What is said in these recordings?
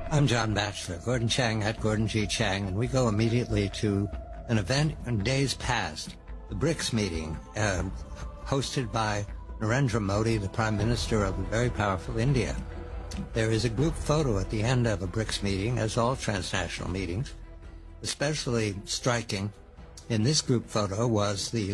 I'm John Batchelor, Gordon Chang at Gordon G. Chang, and we go immediately to an event in days past, the BRICS meeting, hosted by Narendra Modi, the Prime Minister of a very powerful India. There is a group photo at the end of a BRICS meeting, as all transnational meetings. Especially striking in this group photo was the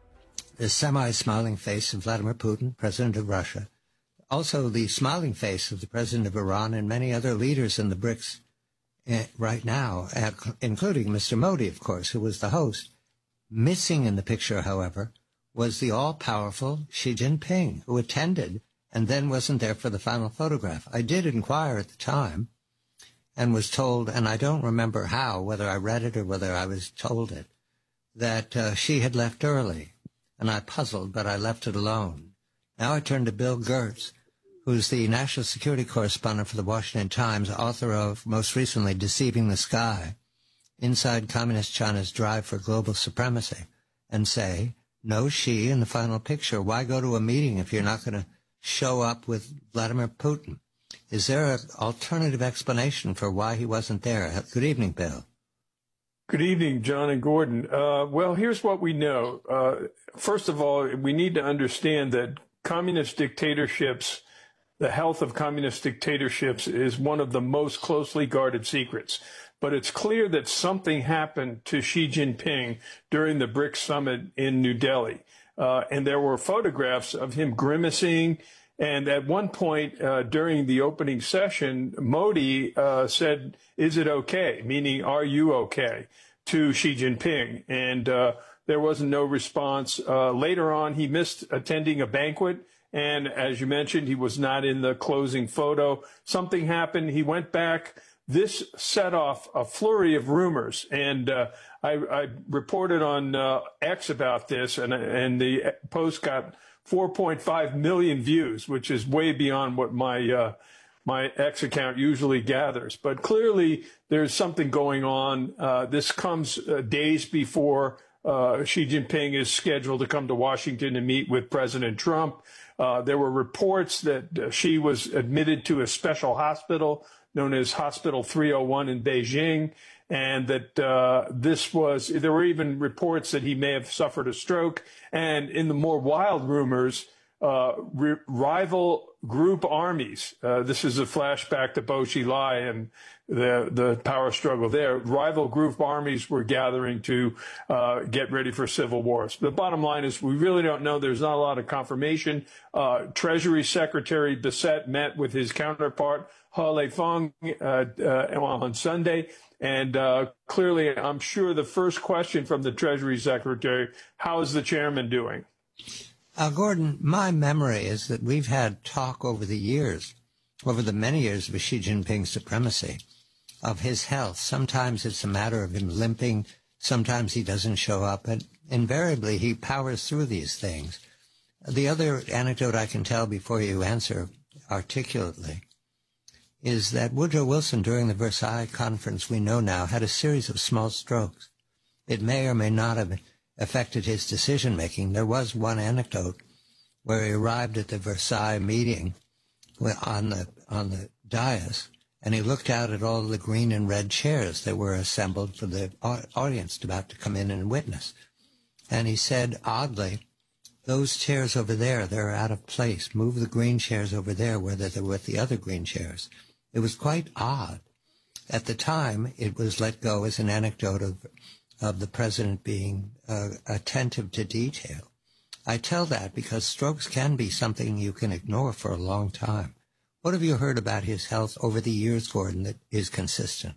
semi-smiling face of Vladimir Putin, President of Russia. Also, the smiling face of the president of Iran and many other leaders in the BRICS right now, including Mr. Modi, of course, who was the host. Missing in the picture, however, was the all-powerful Xi Jinping, who attended and then wasn't there for the final photograph. I did inquire at the time and was told, and I don't remember how, whether I read it or whether I was told it, that Xi had left early. And I puzzled, but I left it alone. Now I turn to Bill Gertz, who's the national security correspondent for the Washington Times, author of, most recently, Deceiving the Sky, Inside Communist China's Drive for Global Supremacy, and say, no Xi in the final picture. Why go to a meeting if you're not going to show up with Vladimir Putin? Is there an alternative explanation for why he wasn't there? Good evening, Bill. Good evening, John and Gordon. Well, here's what we know. First of all, we need to understand that communist dictatorships, the health of communist dictatorships is one of the most closely guarded secrets. But it's clear that something happened to Xi Jinping during the BRICS summit in New Delhi. And there were photographs of him grimacing. And at one point during the opening session, Modi said, "Is it okay?" Meaning, "Are you okay?" to Xi Jinping. And there was no response. Later on, he missed attending a banquet. And as you mentioned, he was not in the closing photo. Something happened. He went back. This set off a flurry of rumors. And I reported on X about this, and the post got 4.5 million views, which is way beyond what my X account usually gathers. But clearly, there's something going on. This comes days before Xi Jinping is scheduled to come to Washington and meet with President Trump. There were reports that Xi was admitted to a special hospital known as Hospital 301 in Beijing, and that there were even reports that he may have suffered a stroke. And in the more wild rumors, rival group armies, this is a flashback to Bo Xilai and the power struggle there, rival group armies were gathering to get ready for civil wars. The bottom line is we really don't know. There's not a lot of confirmation. Treasury Secretary Bissett met with his counterpart, He Lifeng, on Sunday. And clearly, I'm sure the first question from the Treasury Secretary, how is the chairman doing? Gordon, my memory is that we've had talk over the many years of Xi Jinping's supremacy, of his health. Sometimes it's a matter of him limping. Sometimes he doesn't show up. And invariably, he powers through these things. The other anecdote I can tell before you answer articulately is that Woodrow Wilson, during the Versailles Conference, we know now, had a series of small strokes. It may or may not have affected his decision-making. There was one anecdote where he arrived at the Versailles meeting on the dais, and he looked out at all the green and red chairs that were assembled for the audience about to come in and witness. And he said, oddly, those chairs over there, they're out of place. Move the green chairs over there where they're with the other green chairs. It was quite odd. At the time, it was let go as an anecdote of the president being attentive to detail. I tell that because strokes can be something you can ignore for a long time. What have you heard about his health over the years, Gordon, that is consistent?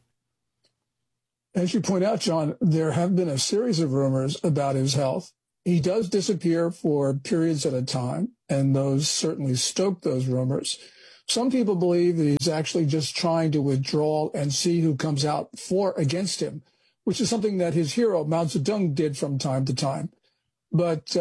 As you point out, John, there have been a series of rumors about his health. He does disappear for periods at a time, and those certainly stoke those rumors. Some people believe that he's actually just trying to withdraw and see who comes out against him, which is something that his hero, Mao Zedong, did from time to time. But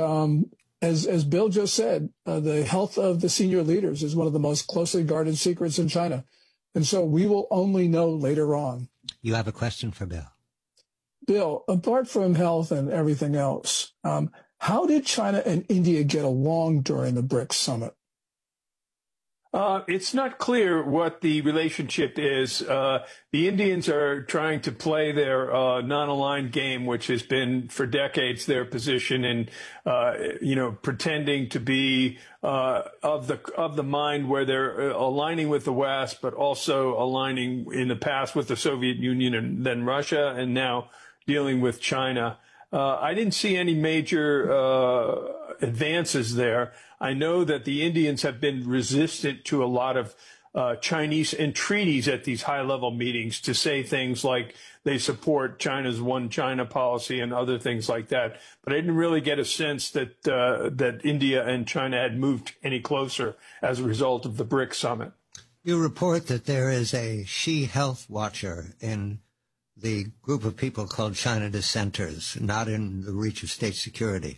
as Bill just said, the health of the senior leaders is one of the most closely guarded secrets in China. And so we will only know later on. You have a question for Bill. Bill, apart from health and everything else, how did China and India get along during the BRICS summit? It's not clear what the relationship is. The Indians are trying to play their non-aligned game, which has been for decades their position, and pretending to be of the mind where they're aligning with the West, but also aligning in the past with the Soviet Union and then Russia, and now dealing with China. I didn't see any major advances there. I know that the Indians have been resistant to a lot of Chinese entreaties at these high-level meetings to say things like they support China's one China policy and other things like that. But I didn't really get a sense that that India and China had moved any closer as a result of the BRICS summit. You report that there is a Xi health watcher in the group of people called China dissenters, not in the reach of state security.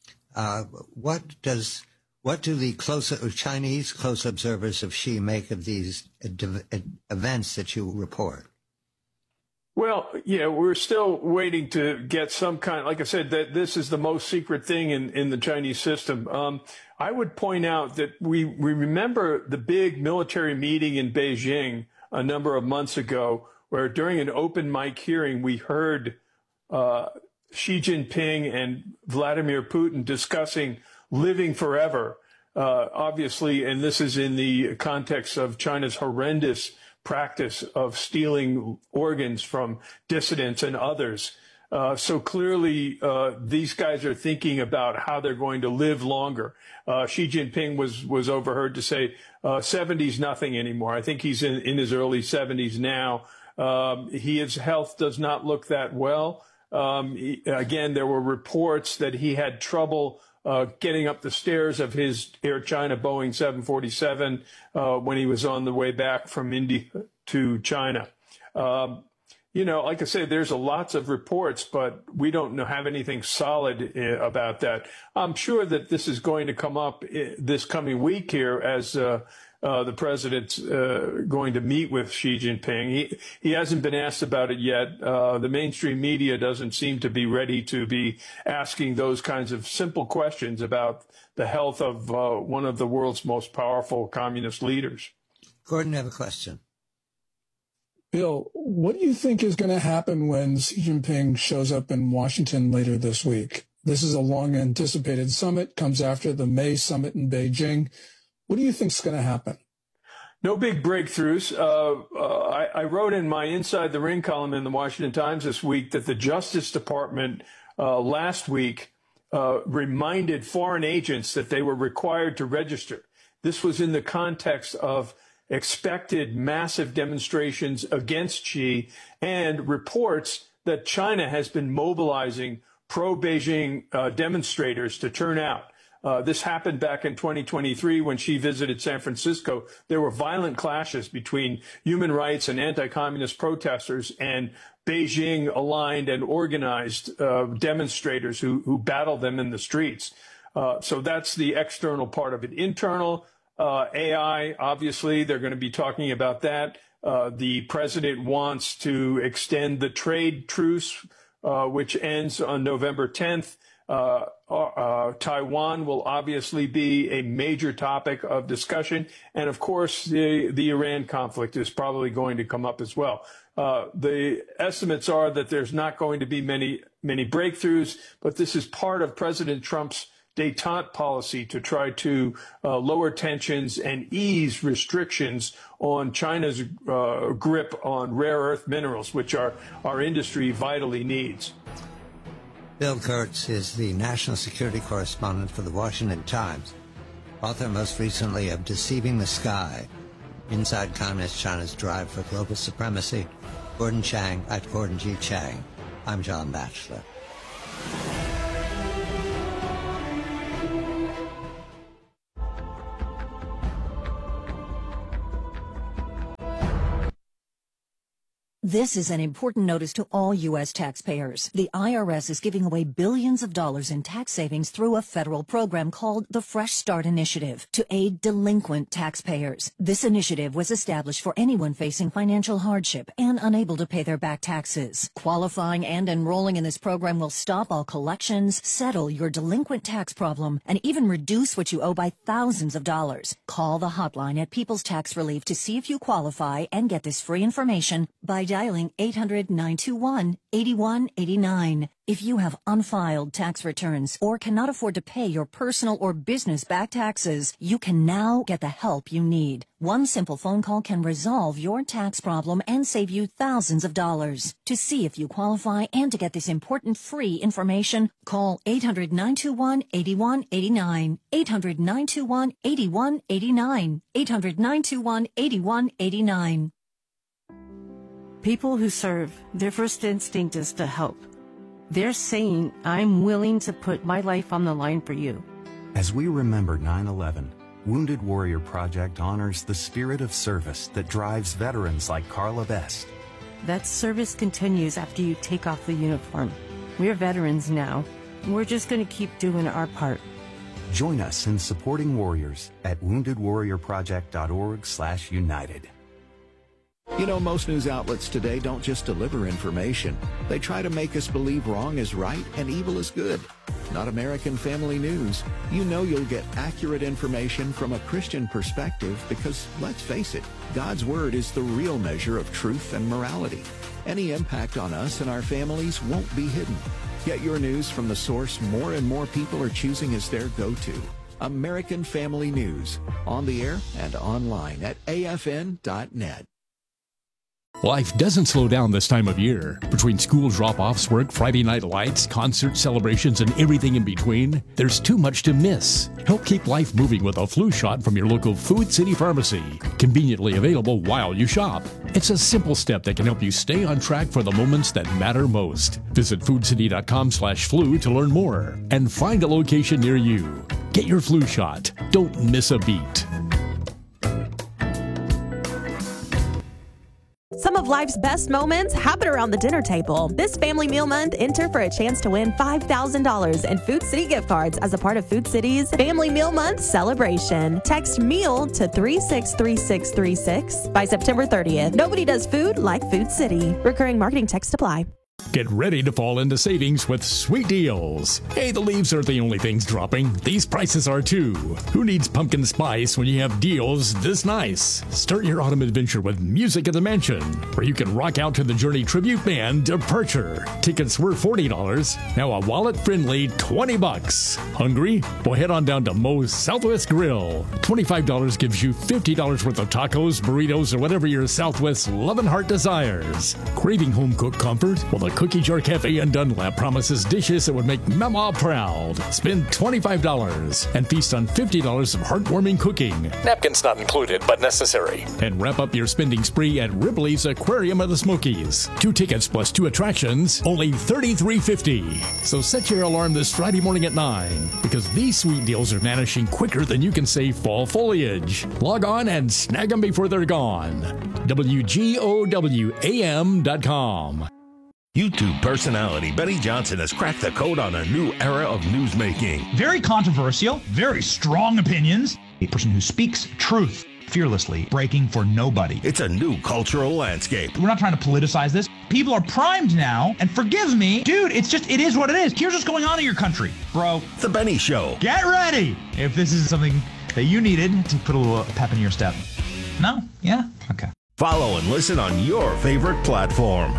What do the Chinese close observers of Xi make of these events that you report? Well, yeah, we're still waiting to get some kind. Like I said, that this is the most secret thing in the Chinese system. I would point out that we remember the big military meeting in Beijing a number of months ago, where during an open mic hearing, we heard Xi Jinping and Vladimir Putin discussing living forever, obviously, and this is in the context of China's horrendous practice of stealing organs from dissidents and others. So clearly, these guys are thinking about how they're going to live longer. Xi Jinping was overheard to say 70's nothing anymore. I think he's in his early 70s now. His health does not look that well. Again, there were reports that he had trouble getting up the stairs of his Air China Boeing 747 when he was on the way back from India to China. Like I said, there's lots of reports, but we don't have anything solid about that. I'm sure that this is going to come up this coming week here as the president's going to meet with Xi Jinping. He hasn't been asked about it yet. The mainstream media doesn't seem to be ready to be asking those kinds of simple questions about the health of one of the world's most powerful communist leaders. Gordon, I have a question. Bill, what do you think is going to happen when Xi Jinping shows up in Washington later this week? This is a long-anticipated summit, comes after the May summit in Beijing. What do you think is going to happen? No big breakthroughs. I wrote in my Inside the Ring column in the Washington Times this week that the Justice Department last week reminded foreign agents that they were required to register. This was in the context of expected massive demonstrations against Xi and reports that China has been mobilizing pro-Beijing demonstrators to turn out. This happened back in 2023 when Xi visited San Francisco. There were violent clashes between human rights and anti-communist protesters and Beijing-aligned and organized demonstrators who battled them in the streets. So that's the external part of it. Internal, AI, obviously, they're going to be talking about that. The president wants to extend the trade truce, which ends on November 10th. Taiwan will obviously be a major topic of discussion. And, of course, the Iran conflict is probably going to come up as well. The estimates are that there's not going to be many breakthroughs, but this is part of President Trump's détente policy to try to lower tensions and ease restrictions on China's grip on rare earth minerals, which our industry vitally needs. Bill Kurtz is the national security correspondent for the Washington Times, author most recently of Deceiving the Sky, Inside Communist China's Drive for Global Supremacy. Gordon Chang at Gordon G. Chang. I'm John Batchelor. This is an important notice to all U.S. taxpayers. The IRS is giving away billions of dollars in tax savings through a federal program called the Fresh Start Initiative to aid delinquent taxpayers. This initiative was established for anyone facing financial hardship and unable to pay their back taxes. Qualifying and enrolling in this program will stop all collections, settle your delinquent tax problem, and even reduce what you owe by thousands of dollars. Call the hotline at People's Tax Relief to see if you qualify and get this free information by dialing 800-921-8189. If you have unfiled tax returns or cannot afford to pay your personal or business back taxes, you can now get the help you need. One simple phone call can resolve your tax problem and save you thousands of dollars. To see if you qualify and to get this important free information, call 800-921-8189. 800-921-8189. 800-921-8189. People who serve, their first instinct is to help. They're saying, I'm willing to put my life on the line for you. As we remember 9/11, Wounded Warrior Project honors the spirit of service that drives veterans like Carla Best. That service continues after you take off the uniform. We're veterans now. We're just going to keep doing our part. Join us in supporting warriors at woundedwarriorproject.org/united. You know, most news outlets today don't just deliver information. They try to make us believe wrong is right and evil is good. Not American Family News. You know you'll get accurate information from a Christian perspective because, let's face it, God's Word is the real measure of truth and morality. Any impact on us and our families won't be hidden. Get your news from the source more and more people are choosing as their go-to. American Family News. On the air and online at afn.net. Life doesn't slow down this time of year. Between school drop-offs, work, Friday night lights, concert celebrations, and everything in between, there's too much to miss. Help keep life moving with a flu shot from your local Food City Pharmacy. Conveniently available while you shop. It's a simple step that can help you stay on track for the moments that matter most. Visit foodcity.com/flu to learn more and find a location near you. Get your flu shot. Don't miss a beat. Some of life's best moments happen around the dinner table. This Family Meal Month, enter for a chance to win $5,000 in Food City gift cards as a part of Food City's Family Meal Month celebration. Text MEAL to 363636 by September 30th. Nobody does food like Food City. Recurring marketing text apply. Get ready to fall into savings with sweet deals. Hey, the leaves aren't the only things dropping. These prices are too. Who needs pumpkin spice when you have deals this nice? Start your autumn adventure with Music at the Mansion, where you can rock out to the Journey tribute band Departure. Tickets were $40, now a wallet-friendly $20. Hungry? Well, head on down to Moe's Southwest Grill. $25 gives you $50 worth of tacos, burritos, or whatever your Southwest loving heart desires. Craving home-cooked comfort? Well, the Cookie Jar Cafe in Dunlap promises dishes that would make Mama proud. Spend $25 and feast on $50 of heartwarming cooking. Napkins not included, but necessary. And wrap up your spending spree at Ripley's Aquarium of the Smokies. 2 tickets plus 2 attractions, only $33.50. So set your alarm this Friday morning at 9, because these sweet deals are vanishing quicker than you can save fall foliage. Log on and snag them before they're gone. WGOWAM.com. YouTube personality Benny Johnson has cracked the code on a new era of newsmaking. Very controversial, very strong opinions. A person who speaks truth fearlessly, breaking for nobody. It's a new cultural landscape. We're not trying to politicize this. People are primed now, and forgive me, dude, it is what it is. Here's what's going on in your country, bro. The Benny Show. Get ready if this is something that you needed to put a little pep in your step. No? Yeah? Okay. Follow and listen on your favorite platform.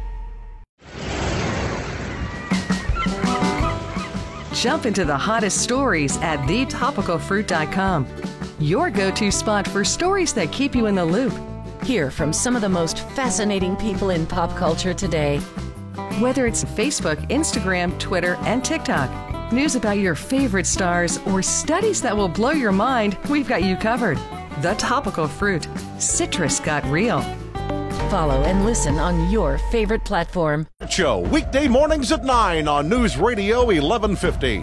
Jump into the hottest stories at thetopicalfruit.com. Your go-to spot for stories that keep you in the loop. Hear from some of the most fascinating people in pop culture today. Whether it's Facebook, Instagram, Twitter, and TikTok, news about your favorite stars, or studies that will blow your mind, we've got you covered. The Topical Fruit. Citrus got real. Follow and listen on your favorite platform. Show weekday mornings at 9 on News Radio 1150.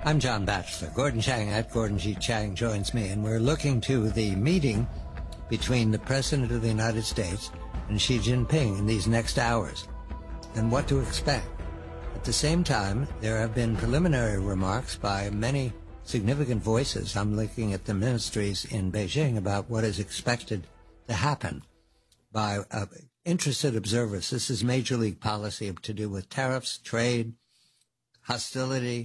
I'm John Batchelor. Gordon Chang at Gordon G. Chang joins me, and we're looking to the meeting between the President of the United States and Xi Jinping in these next hours, and what to expect. At the same time, there have been preliminary remarks by many significant voices. I'm looking at the ministries in Beijing about what is expected to happen by interested observers. This is major league policy to do with tariffs, trade, hostility,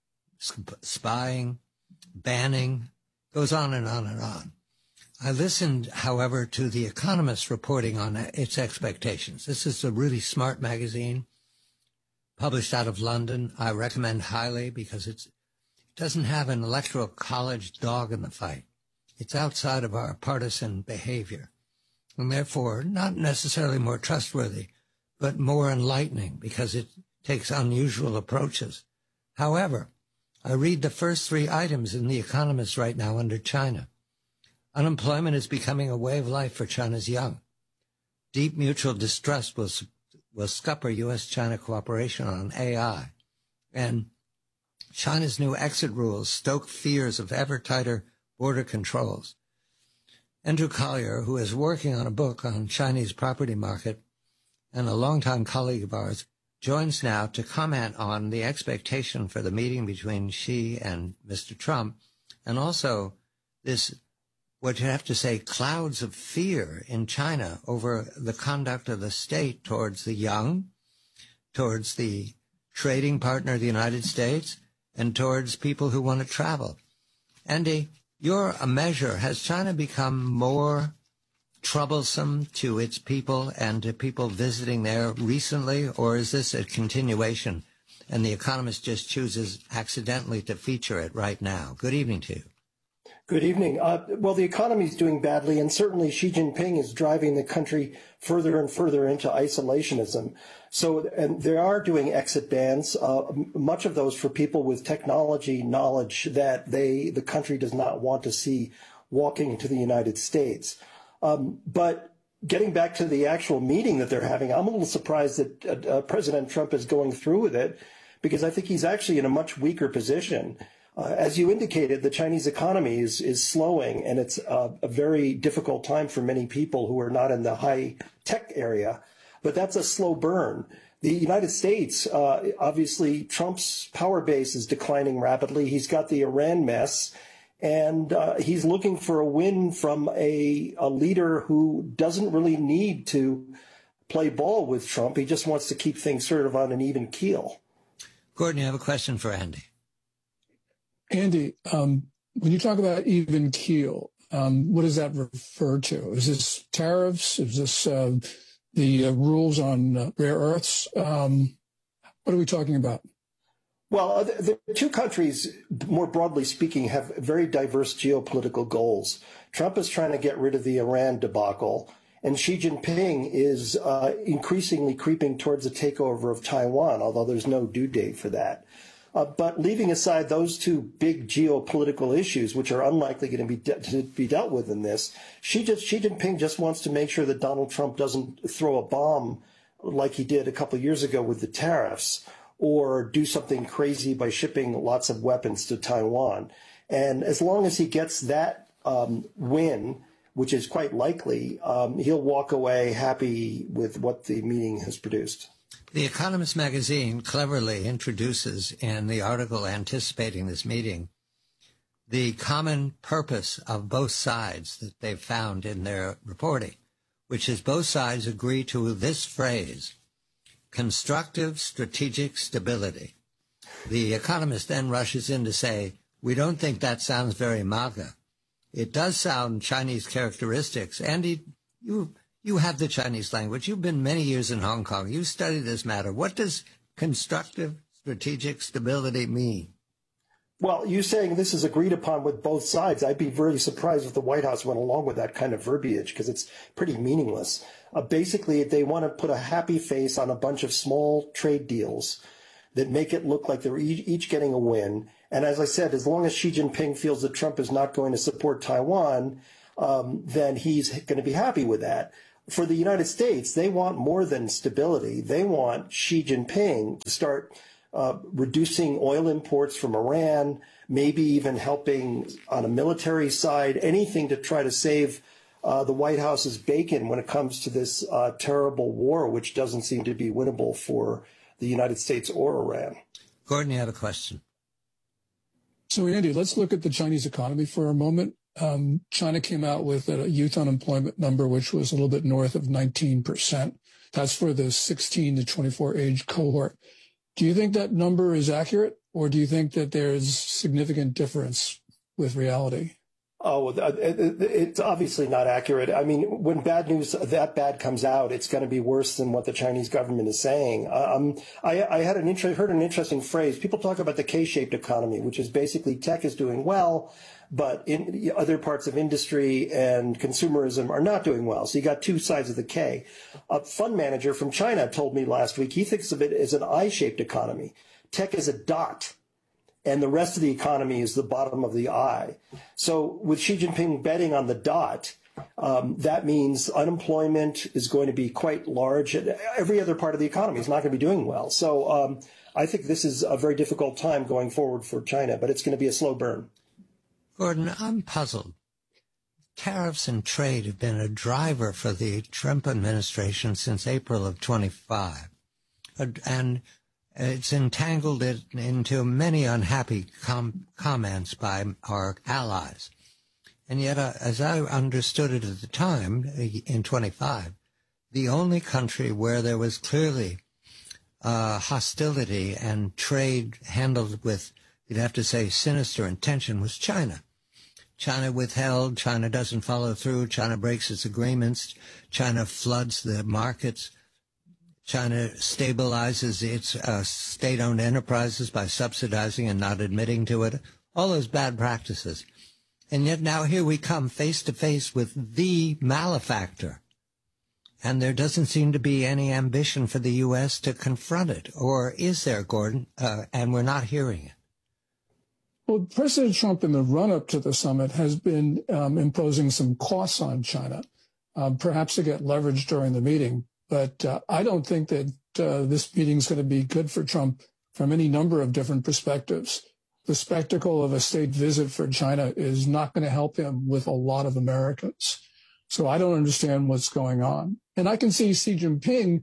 spying, banning, goes on and on and on. I listened, however, to The Economist reporting on its expectations. This is a really smart magazine, published out of London. I recommend highly because it doesn't have an electoral college dog in the fight. It's outside of our partisan behavior, and therefore not necessarily more trustworthy, but more enlightening because it takes unusual approaches. However, I read the first three items in The Economist right now under China. Unemployment is becoming a way of life for China's young. Deep mutual distrust will scupper U.S.-China cooperation on AI. And China's new exit rules stoke fears of ever tighter border controls. Andrew Collier, who is working on a book on Chinese property market and a longtime colleague of ours, joins now to comment on the expectation for the meeting between Xi and Mr. Trump, and also this, what you have to say, clouds of fear in China over the conduct of the state towards the young, towards the trading partner of the United States, and towards people who want to travel. Andy, you're a measure. Has China become more troublesome to its people and to people visiting there recently, or is this a continuation and The Economist just chooses accidentally to feature it right now? Good evening to you. Good evening. Well, the economy is doing badly, and certainly Xi Jinping is driving the country further and further into isolationism. So, and they are doing exit bans, much of those for people with technology knowledge that the country does not want to see walking into the United States. But getting back to the actual meeting that they're having, I'm a little surprised that President Trump is going through with it, because I think he's actually in a much weaker position. As you indicated, the Chinese economy is slowing, and it's a very difficult time for many people who are not in the high-tech area. But that's a slow burn. The United States, obviously, Trump's power base is declining rapidly. He's got the Iran mess, and he's looking for a win from a leader who doesn't really need to play ball with Trump. He just wants to keep things sort of on an even keel. Gordon, you have a question for Andy. Andy, when you talk about even keel, what does that refer to? Is this tariffs? Is this the rules on rare earths? What are we talking about? Well, the two countries, more broadly speaking, have very diverse geopolitical goals. Trump is trying to get rid of the Iran debacle, and Xi Jinping is increasingly creeping towards a takeover of Taiwan, although there's no due date for that. But leaving aside those two big geopolitical issues, which are unlikely going to be dealt with in this, Xi Jinping just wants to make sure that Donald Trump doesn't throw a bomb like he did a couple of years ago with the tariffs, or do something crazy by shipping lots of weapons to Taiwan. And as long as he gets that win, which is quite likely, he'll walk away happy with what the meeting has produced. The Economist magazine cleverly introduces in the article anticipating this meeting the common purpose of both sides that they've found in their reporting, which is both sides agree to this phrase, constructive strategic stability. The Economist then rushes in to say, we don't think that sounds very MAGA. It does sound Chinese characteristics. Andy, you have the Chinese language. You've been many years in Hong Kong. You study this matter. What does constructive strategic stability mean? Well, you saying this is agreed upon with both sides, I'd be very surprised if the White House went along with that kind of verbiage, because it's pretty meaningless. Basically, they want to put a happy face on a bunch of small trade deals that make it look like they're each getting a win. And as I said, as long as Xi Jinping feels that Trump is not going to support Taiwan, then he's going to be happy with that. For the United States, they want more than stability. They want Xi Jinping to start reducing oil imports from Iran, maybe even helping on a military side, anything to try to save the White House's bacon when it comes to this terrible war, which doesn't seem to be winnable for the United States or Iran. Gordon, you have a question. So, Andy, let's look at the Chinese economy for a moment. China came out with a youth unemployment number, which was a little bit north of 19%. That's for the 16 to 24 age cohort. Do you think that number is accurate, or do you think that there's significant difference with reality? Oh, it's obviously not accurate. I mean, when bad news that bad comes out, it's going to be worse than what the Chinese government is saying. I heard an interesting phrase. People talk about the K-shaped economy, which is basically tech is doing well, but in other parts of industry and consumerism are not doing well. So you got two sides of the K. A fund manager from China told me last week he thinks of it as an I-shaped economy. Tech is a dot, and the rest of the economy is the bottom of the I. So with Xi Jinping betting on the dot, that means unemployment is going to be quite large. Every other part of the economy is not going to be doing well. So I think this is a very difficult time going forward for China, but it's going to be a slow burn. Gordon, I'm puzzled. Tariffs and trade have been a driver for the Trump administration since April of 25. And it's entangled it into many unhappy comments by our allies. And yet, as I understood it at the time, in 25, the only country where there was clearly hostility and trade handled with, you'd have to say, sinister intention was China. China withheld, China doesn't follow through, China breaks its agreements, China floods the markets, China stabilizes its state-owned enterprises by subsidizing and not admitting to it, all those bad practices. And yet now here we come face to face with the malefactor. And there doesn't seem to be any ambition for the U.S. to confront it. Or is there, Gordon? And we're not hearing it. Well, President Trump in the run-up to the summit has been imposing some costs on China, perhaps to get leverage during the meeting. But I don't think that this meeting is going to be good for Trump from any number of different perspectives. The spectacle of a state visit for China is not going to help him with a lot of Americans. So I don't understand what's going on. And I can see Xi Jinping,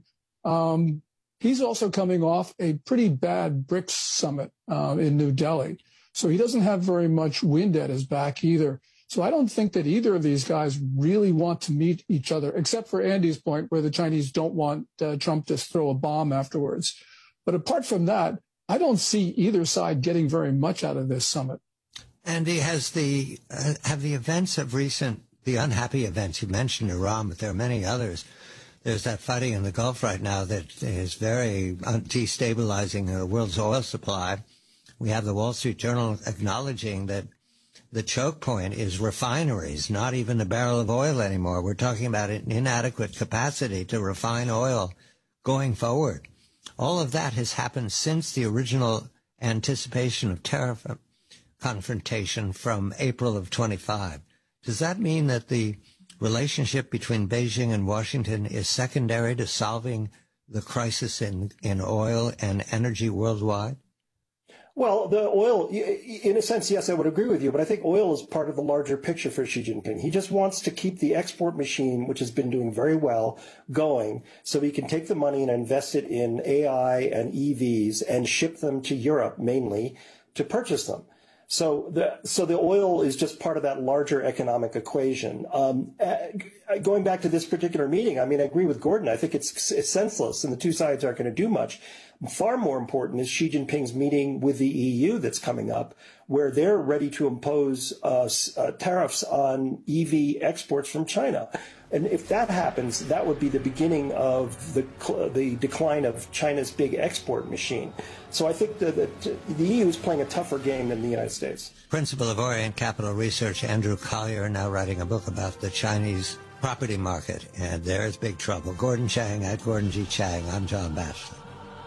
he's also coming off a pretty bad BRICS summit in New Delhi. So he doesn't have very much wind at his back either. So I don't think that either of these guys really want to meet each other, except for Andy's point where the Chinese don't want Trump to throw a bomb afterwards. But apart from that, I don't see either side getting very much out of this summit. Andy, have the events of recent, the unhappy events, you mentioned Iran, but there are many others. There's that fighting in the Gulf right now that is very destabilizing the world's oil supply. We have the Wall Street Journal acknowledging that the choke point is refineries, not even a barrel of oil anymore. We're talking about an inadequate capacity to refine oil going forward. All of that has happened since the original anticipation of tariff confrontation from April of 25. Does that mean that the relationship between Beijing and Washington is secondary to solving the crisis in oil and energy worldwide? Well, the oil, in a sense, yes, I would agree with you, but I think oil is part of the larger picture for Xi Jinping. He just wants to keep the export machine, which has been doing very well, going, so he can take the money and invest it in AI and EVs and ship them to Europe, mainly, to purchase them. So the oil is just part of that larger economic equation. Going back to this particular meeting, I mean, I agree with Gordon. I think it's senseless, and the two sides aren't going to do much. Far more important is Xi Jinping's meeting with the EU that's coming up, where they're ready to impose tariffs on EV exports from China. And if that happens, that would be the beginning of the decline of China's big export machine. So I think that the EU is playing a tougher game than the United States. Principal of Orient Capital Research, Andrew Collier, now writing a book about the Chinese property market, and there is big trouble. Gordon Chang at Gordon G. Chang. I'm John Batchelor.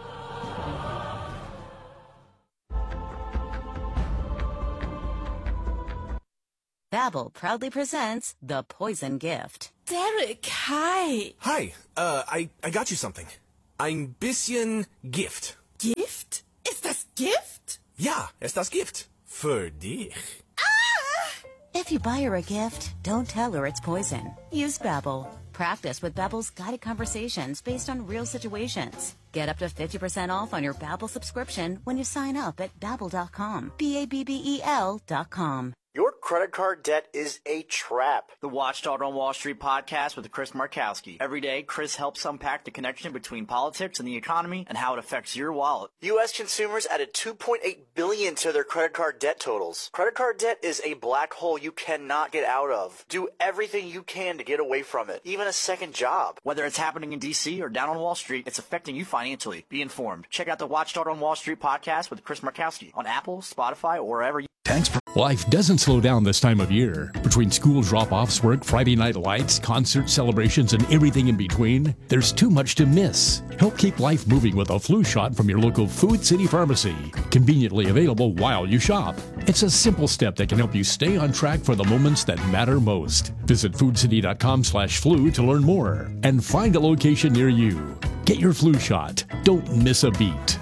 Babbel proudly presents The Poison Gift. Derek, hi. Hi, I got you something. Ein bisschen Gift. Gift? Is gift? Ja, ist das Gift. Für dich. If you buy her a gift, don't tell her it's poison. Use Babbel. Practice with Babbel's guided conversations based on real situations. Get up to 50% off on your Babbel subscription when you sign up at Babbel.com. Babbel.com. Your credit card debt is a trap. The Watchdog on Wall Street podcast with Chris Markowski. Every day, Chris helps unpack the connection between politics and the economy and how it affects your wallet. U.S. consumers added $2.8 billion to their credit card debt totals. Credit card debt is a black hole you cannot get out of. Do everything you can to get away from it, even a second job. Whether it's happening in D.C. or down on Wall Street, it's affecting you financially. Be informed. Check out the Watchdog on Wall Street podcast with Chris Markowski on Apple, Spotify, or wherever you... Life doesn't slow down this time of year. Between school drop-offs, work, Friday night lights, concert celebrations, and everything in between, there's too much to miss. Help keep life moving with a flu shot from your local Food City Pharmacy. Conveniently available while you shop. It's a simple step that can help you stay on track for the moments that matter most. Visit foodcity.com/flu to learn more and find a location near you. Get your flu shot. Don't miss a beat.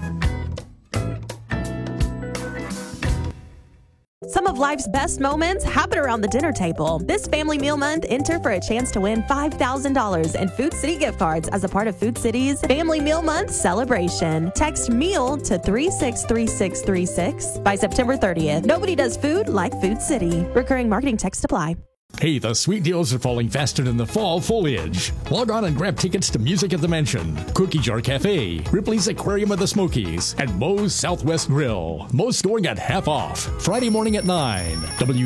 Some of life's best moments happen around the dinner table. This Family Meal Month, enter for a chance to win $5,000 in Food City gift cards as a part of Food City's Family Meal Month celebration. Text MEAL to 363636 by September 30th. Nobody does food like Food City. Recurring marketing text apply. Hey, the sweet deals are falling faster than the fall foliage. Log on and grab tickets to Music at the Mansion, Cookie Jar Cafe, Ripley's Aquarium of the Smokies, and Moe's Southwest Grill. Most going at half off. Friday morning at 9.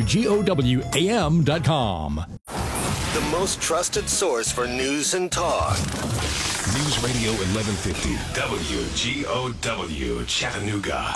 WGOWAM.com. The most trusted source for news and talk. News Radio 1150, WGOW, Chattanooga.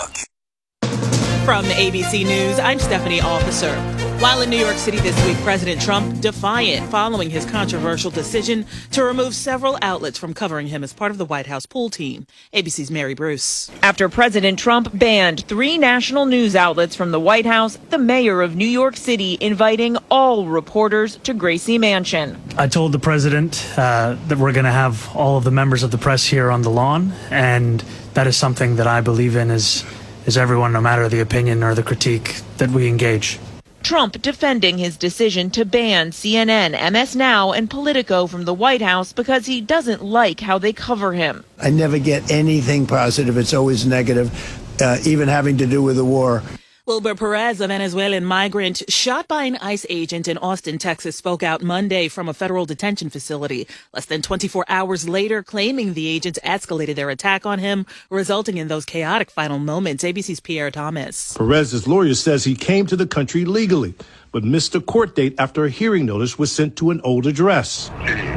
From ABC News, I'm Stephanie Officer. While in New York City this week, President Trump defiant following his controversial decision to remove several outlets from covering him as part of the White House pool team. ABC's Mary Bruce. After President Trump banned 3 national news outlets from the White House, the mayor of New York City inviting all reporters to Gracie Mansion. I told the president that we're going to have all of the members of the press here on the lawn, and that is something that I believe in is everyone, no matter the opinion or the critique, that we engage. Trump defending his decision to ban CNN, MS Now, and Politico from the White House because he doesn't like how they cover him. I never get anything positive. It's always negative, even having to do with the war. Wilber Perez, a Venezuelan migrant shot by an ICE agent in Austin, Texas, spoke out Monday from a federal detention facility. Less than 24 hours later, claiming the agents escalated their attack on him, resulting in those chaotic final moments. ABC's Pierre Thomas. Perez's lawyer says he came to the country legally, but missed a court date after a hearing notice was sent to an old address.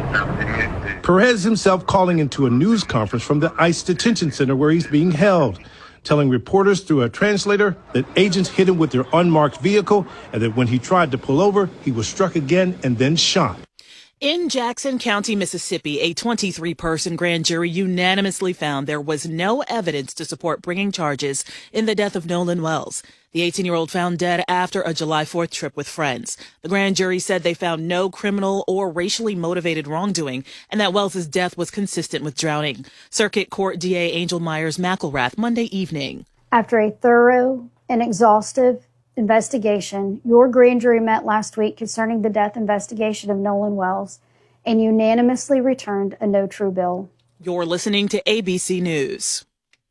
Perez himself calling into a news conference from the ICE detention center where he's being held, telling reporters through a translator that agents hit him with their unmarked vehicle and that when he tried to pull over, he was struck again and then shot. In Jackson County, Mississippi, a 23-person grand jury unanimously found there was no evidence to support bringing charges in the death of Nolan Wells. The 18-year-old found dead after a July 4th trip with friends. The grand jury said they found no criminal or racially motivated wrongdoing and that Wells' death was consistent with drowning. Circuit Court DA Angel Myers McElrath Monday evening. After a thorough and exhaustive investigation, your grand jury met last week concerning the death investigation of Nolan Wells and unanimously returned a no true bill. You're listening to ABC News.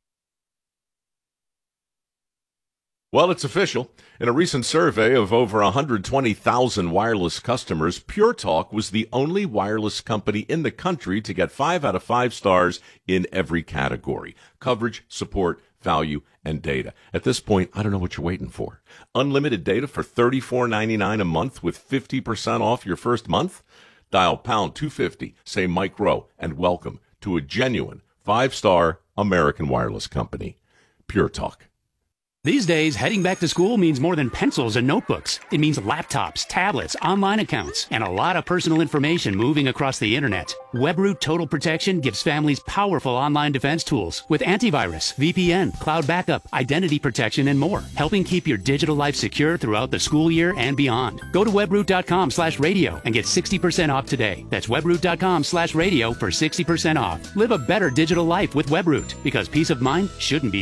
Well, it's official. In a recent survey of over 120,000 wireless customers, Pure Talk was the only wireless company in the country to get 5 out of 5 stars in every category: coverage, support, value, and data. At this point, I don't know what you're waiting for. Unlimited data for $34.99 a month with 50% off your first month? Dial pound 250, say Mike Rowe, and welcome to a genuine 5-star American wireless company. Pure Talk. These days, heading back to school means more than pencils and notebooks. It means laptops, tablets, online accounts, and a lot of personal information moving across the internet. WebRoot Total Protection gives families powerful online defense tools with antivirus, VPN, cloud backup, identity protection, and more, helping keep your digital life secure throughout the school year and beyond. Go to webroot.com/radio and get 60% off today. That's webroot.com/radio for 60% off. Live a better digital life with WebRoot, because peace of mind shouldn't be